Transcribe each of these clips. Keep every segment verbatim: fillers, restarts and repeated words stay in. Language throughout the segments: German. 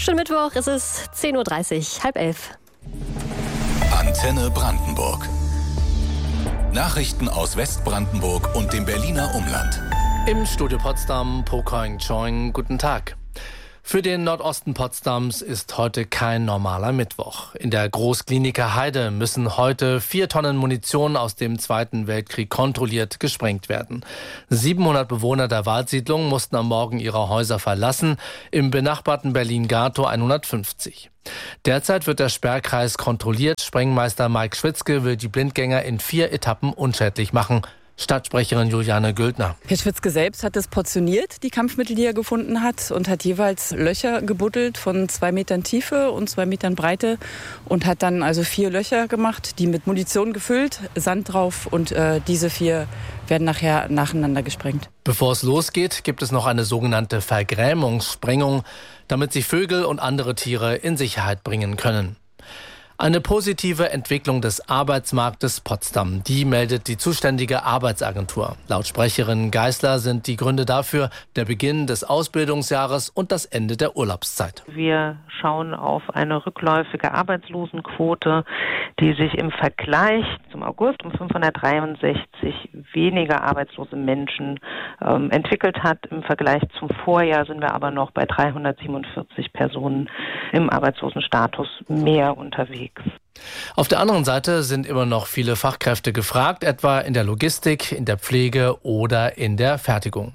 Schönen Mittwoch, es ist zehn Uhr dreißig, halb elf. Antenne Brandenburg. Nachrichten aus Westbrandenburg und dem Berliner Umland. Im Studio Potsdam, Pokoing Choing, guten Tag. Für den Nordosten Potsdams ist heute kein normaler Mittwoch. In der Großkliniker Heide müssen heute vier Tonnen Munition aus dem Zweiten Weltkrieg kontrolliert gesprengt werden. siebenhundert Bewohner der Waldsiedlung mussten am Morgen ihre Häuser verlassen, im benachbarten Berlin-Gatow hundertfünfzig. Derzeit wird der Sperrkreis kontrolliert. Sprengmeister Mike Schwitzke will die Blindgänger in vier Etappen unschädlich machen. Stadtsprecherin Juliane Güldner. Herr Schwitzke selbst hat es portioniert, die Kampfmittel, die er gefunden hat, und hat jeweils Löcher gebuddelt von zwei Metern Tiefe und zwei Metern Breite und hat dann also vier Löcher gemacht, die mit Munition gefüllt, Sand drauf, und äh, diese vier werden nachher nacheinander gesprengt. Bevor es losgeht, gibt es noch eine sogenannte Vergrämungssprengung, damit sich Vögel und andere Tiere in Sicherheit bringen können. Eine positive Entwicklung des Arbeitsmarktes Potsdam, die meldet die zuständige Arbeitsagentur. Laut Sprecherin Geisler sind die Gründe dafür der Beginn des Ausbildungsjahres und das Ende der Urlaubszeit. Wir schauen auf eine rückläufige Arbeitslosenquote, die sich im Vergleich zum August um fünfhundertdreiundsechzig weniger arbeitslose Menschen ähm, entwickelt hat. Im Vergleich zum Vorjahr sind wir aber noch bei dreihundertsiebenundvierzig Personen im Arbeitslosenstatus mehr unterwegs. Auf der anderen Seite sind immer noch viele Fachkräfte gefragt, etwa in der Logistik, in der Pflege oder in der Fertigung.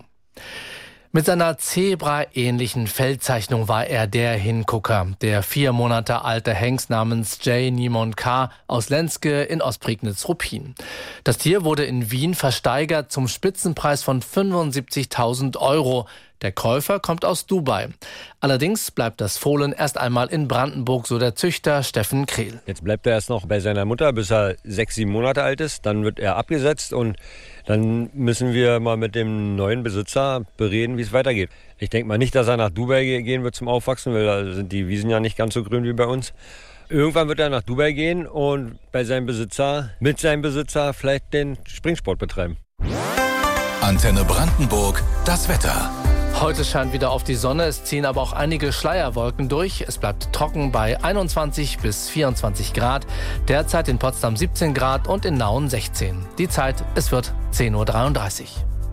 Mit seiner Zebra-ähnlichen Fellzeichnung war er der Hingucker, der vier Monate alte Hengst namens J. Nimon K. aus Lenzke in Ostprignitz-Ruppin. Das Tier wurde in Wien versteigert zum Spitzenpreis von fünfundsiebzigtausend Euro. Der Käufer kommt aus Dubai. Allerdings bleibt das Fohlen erst einmal in Brandenburg, so der Züchter Steffen Krehl. Jetzt bleibt er erst noch bei seiner Mutter, bis er sechs, sieben Monate alt ist. Dann wird er abgesetzt und dann müssen wir mal mit dem neuen Besitzer bereden, wie es weitergeht. Ich denke mal nicht, dass er nach Dubai gehen wird zum Aufwachsen, weil da sind die Wiesen ja nicht ganz so grün wie bei uns. Irgendwann wird er nach Dubai gehen und bei seinem Besitzer, mit seinem Besitzer vielleicht den Springsport betreiben. Antenne Brandenburg, das Wetter. Heute scheint wieder auf die Sonne, es ziehen aber auch einige Schleierwolken durch. Es bleibt trocken bei einundzwanzig bis vierundzwanzig Grad. Derzeit in Potsdam siebzehn Grad und in Nauen sechzehn. Die Zeit, es wird zehn Uhr dreiunddreißig.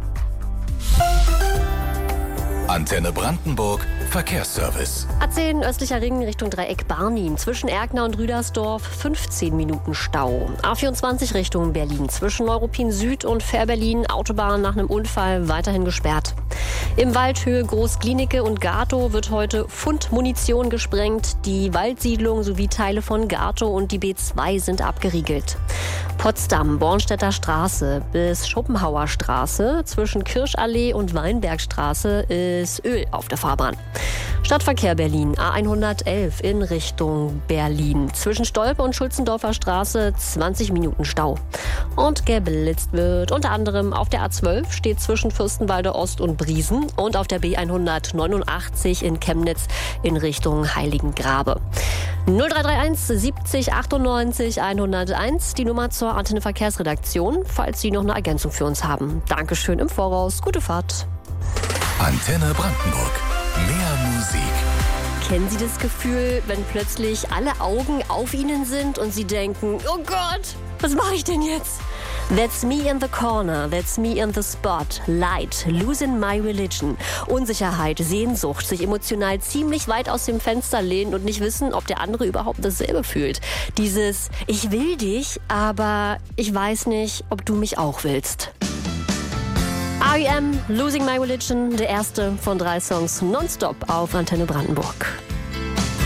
Antenne Brandenburg, Verkehrsservice. A zehn östlicher Ring Richtung Dreieck Barnim. Zwischen Erkner und Rüdersdorf fünfzehn Minuten Stau. A vierundzwanzig Richtung Berlin. Zwischen Neuruppin Süd und Fährberlin Autobahn nach einem Unfall weiterhin gesperrt. Im Waldhöhe Großklinike und Gatow wird heute Fundmunition gesprengt. Die Waldsiedlung sowie Teile von Gatow und die B zwei sind abgeriegelt. Potsdam, Bornstedter Straße bis Schopenhauer Straße. Zwischen Kirschallee und Weinbergstraße ist Öl auf der Fahrbahn. Stadtverkehr Berlin, A hundertelf in Richtung Berlin. Zwischen Stolpe und Schulzendorfer Straße zwanzig Minuten Stau. Und geblitzt wird unter anderem auf der A zwölf, steht zwischen Fürstenwalde Ost und Briesen, und auf der B hundertneunundachtzig in Chemnitz in Richtung Heiligengrabe. null drei drei eins siebzig achtundneunzig hunderteins, die Nummer zur Antenne Verkehrsredaktion, falls Sie noch eine Ergänzung für uns haben. Dankeschön im Voraus, gute Fahrt. Antenne Brandenburg, mehr Musik. Kennen Sie das Gefühl, wenn plötzlich alle Augen auf Ihnen sind und Sie denken, oh Gott, was mache ich denn jetzt? That's me in the corner, that's me in the spot, light, losing my religion. Unsicherheit, Sehnsucht, sich emotional ziemlich weit aus dem Fenster lehnen und nicht wissen, ob der andere überhaupt dasselbe fühlt. Dieses, ich will dich, aber ich weiß nicht, ob du mich auch willst. R E M, Losing My Religion, der erste von drei Songs nonstop auf Antenne Brandenburg.